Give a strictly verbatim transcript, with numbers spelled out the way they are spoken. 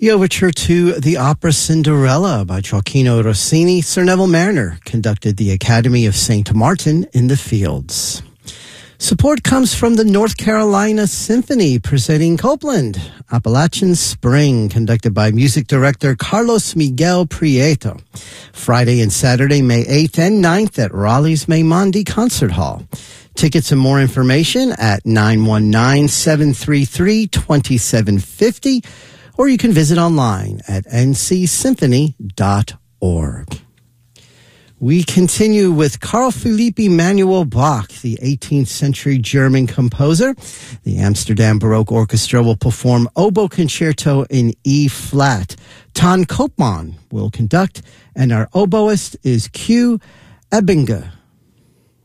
The overture to the opera Cinderella by Gioacchino Rossini, Sir Neville Mariner conducted the Academy of Saint Martin in the Fields. Support comes from the North Carolina Symphony presenting Copeland, Appalachian Spring, conducted by music director Carlos Miguel Prieto. Friday and Saturday, May eighth and ninth at Raleigh's Maimondi Concert Hall. Tickets and more information at nine one nine, seven three three, two seven five zero, or you can visit online at n c symphony dot org. We continue with Carl Philipp Emanuel Bach, the eighteenth century German composer. The Amsterdam Baroque Orchestra will perform Oboe Concerto in E flat. Ton Koopman will conduct, and our oboist is Q Ebinger.